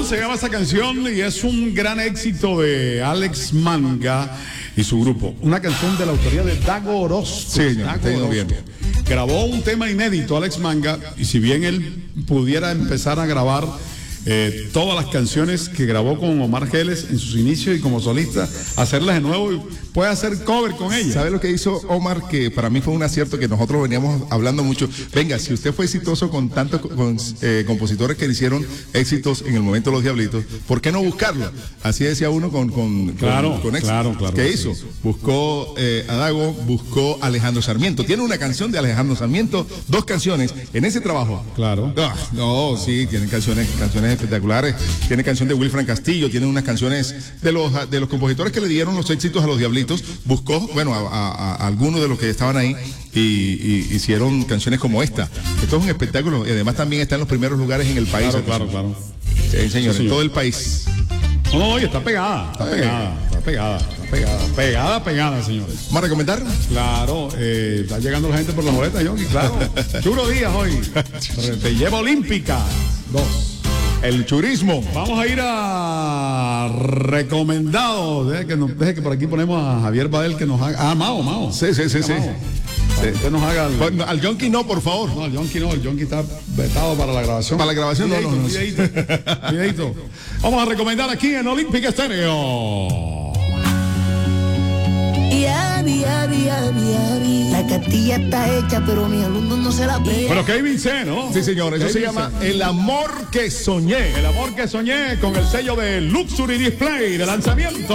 Luz se llama esta canción y es un gran éxito de Alex Manga y su grupo. Una canción de la autoría de Dago Orozco. Sí, señor, Dago bien. Grabó un tema inédito Alex Manga y si bien él pudiera empezar a grabar todas las canciones que grabó con Omar Geles en sus inicios y como solista, hacerlas de nuevo y puede hacer cover con ella. ¿Sabe lo que hizo Omar? Que para mí fue un acierto, que nosotros veníamos hablando mucho. Venga, si usted fue exitoso con tantos compositores que le hicieron éxitos en el momento de Los Diablitos, ¿por qué no buscarlo? Así decía uno con éxito. Claro, ¿Qué sí, hizo? sí. Buscó a Dago, buscó a Alejandro Sarmiento. Tiene una canción de Alejandro Sarmiento, 2 canciones en ese trabajo. Claro. Sí, tienen canciones espectaculares. Tiene canción de Wilfran Castillo, tiene unas canciones de los compositores que le dieron los éxitos a Los Diablitos. Buscó, bueno, a algunos de los que estaban ahí y hicieron canciones como esta. Esto es un espectáculo y además también está en los primeros lugares en el país. Claro. Sí, señor, Sí, en todo el país. No, y está pegada, señores. ¿Más recomendar? Claro, está llegando la gente por la boleta, Yonki, claro. Churo Díaz hoy. Te lleva olímpica. 2. El churismo. Vamos a ir a recomendados. Deje que por aquí ponemos a Javier Badel que nos haga. Ah, Mao. Sí. Usted nos haga el... Bueno, al Yonki no, por favor. No, el Yonki está vetado para la grabación. Para la grabación, no. Videíto. Vamos a recomendar aquí en Olímpica Estéreo. La castilla está hecha, pero mis alumnos no se la pegan. Pero Kevin C, ¿no? Sí, señor, eso se llama El Amor que Soñé. El amor que soñé con el sello de Luxury Display de lanzamiento.